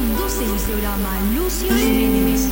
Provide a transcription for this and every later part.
Conduce el programa Lucio Jiménez.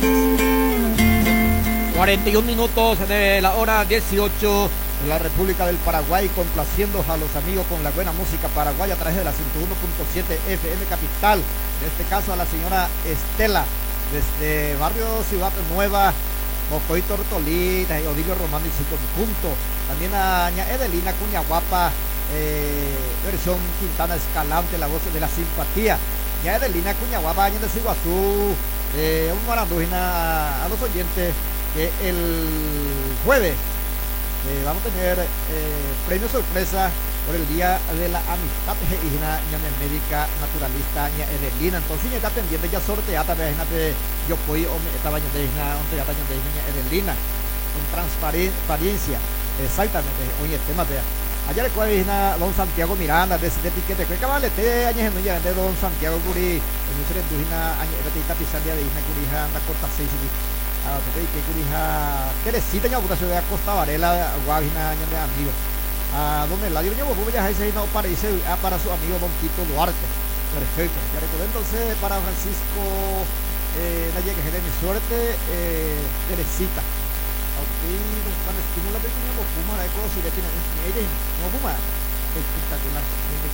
41 minutos de la hora 18 en la República del Paraguay, complaciendo a los amigos con la buena música paraguaya a través de la 101.7 FM Capital. En este caso a la señora Estela, desde barrio Ciudad Nueva, Mocoy Tortolita y Odilio Román y su conjunto. También a ña Edelina Cuñaguapa, versión Quintana Escalante, la voz de la simpatía. ña Edelina Cuñaguapa, ña de Ciguazú, un marandujina a los oyentes que el jueves vamos a tener premio sorpresa por el día de la amistad ña médica naturalista ña Edelina. Entonces ya está pendiente, ya sorteada de yo fui estaba ña Edelina con transparencia, exactamente. Oye, tema vea ayer recuerda don Santiago Miranda de etiquete que cabalete años no ya de don Santiago Curi en un serie dujina año de pisandia de isna curija anda corta 6 que curija Teresita ya puta ciudad Costa Varela guagina de amigos a don Eladio yo voy a ese no parece para su amigo don Tito Duarte. Perfecto, ya recuerdo entonces para Francisco Naye que mi suerte Teresita. Ok, don Juan estimula pequeño no fuma la cosa y le tiene no fuma espectacular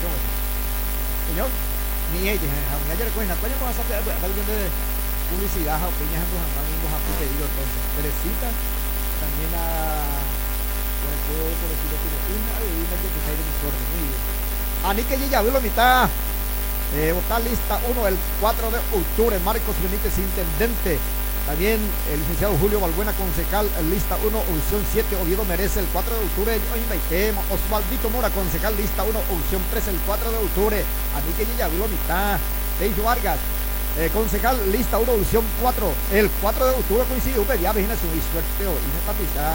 señor ni ella ayer recuerda cuál es más de publicidad a opinión los ha pedido entonces Teresita también a por decirlo tiene una bebida que te de mi suerte muy bien Ani que ya vio la mitad está lista 1 el 4 de octubre Marcos Benítez intendente. También el licenciado Julio Balbuena, concejal, lista 1, opción 7, Oviedo Merece, el 4 de octubre, Osvaldito Mora, concejal, lista 1, opción 3, el 4 de octubre, Anique Yayavilo Mitad, Teijo Vargas, concejal, lista 1, opción 4, el 4 de octubre coincidió, ya ves, su suerte hoy, esta pizza,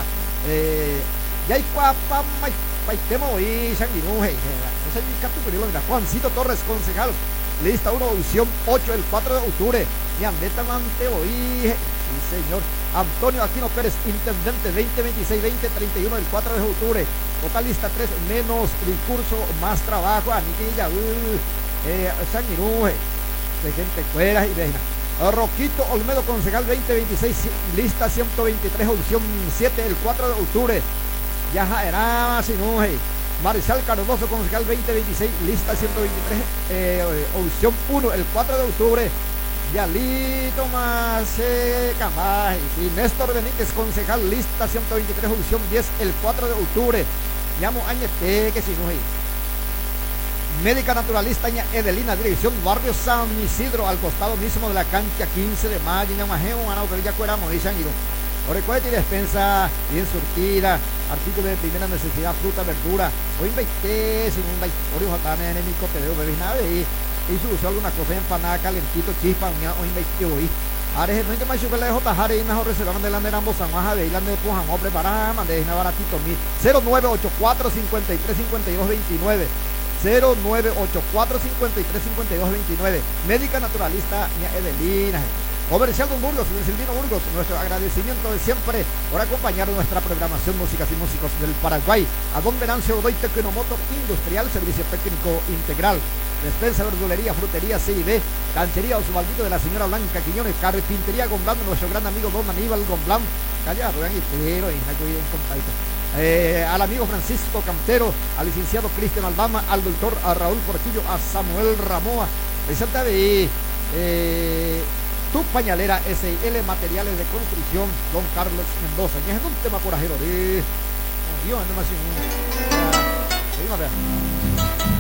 ya hay papá, tema hoy, Sanguinuje, ese es mi capítulo, mira, Juancito Torres, concejal, lista 1, opción 8, el 4 de octubre. Ñandetamente hoy, sí señor. Antonio Aquino Pérez, intendente 2026-2031, el 4 de octubre. Total lista 3, menos discurso, más trabajo. Aniquilla, Sanguinuje, de gente fuera y veina. Roquito Olmedo, concejal 2026, lista 123, opción 7, el 4 de octubre. Yaja era Sinuje. Marisal Cardoso, concejal 2026, lista 123, opción 1, el 4 de octubre. Yalito más Cambaj, y Néstor Benítez, concejal, lista 123, opción 10, el 4 de octubre. Llamo Añete, que si no hay. Médica naturalista ña Edelina, dirección Barrio San Isidro, al costado mismo de la cancha 15 de mayo. Ñamajeo, Ana Autovilla Cueramo, dice Anguilo. Orecuete y despensa bien surtida, artículos de primera necesidad, fruta, verdura. Hoy invité, sin un baitorio, jatane, enemigo, te veo, bebés, nada, y se usó alguna cosa empanada, calentito, chispa, hoy invité hoy. Ahora es no más chupela de J. y mejor reservan de la de Rambo San Juan, de Isla de Pujamó, preparada, mandé una baratito, 0984 53 52 29. 0984 53 52 29. Médica naturalista ña Edelina. Comercial Don Burgos, Silvino Burgos, nuestro agradecimiento de siempre por acompañar nuestra programación Músicas y Músicos del Paraguay. A Don Venancio Godoy Tecnomoto Industrial, servicio técnico integral, despensa, verdulería, frutería, C&B, canchería Osvaldito de la señora Blanca Quiñones, carpintería Gomblán, nuestro gran amigo Don Aníbal Gomblán, callado, al amigo Francisco Cantero, al licenciado Cristian Aldama, al doctor a Raúl Portillo, a Samuel Ramoa, presenta de Tu Pañalera SL Materiales de Construcción, Don Carlos Mendoza. Y es un tema por ajero de Dios,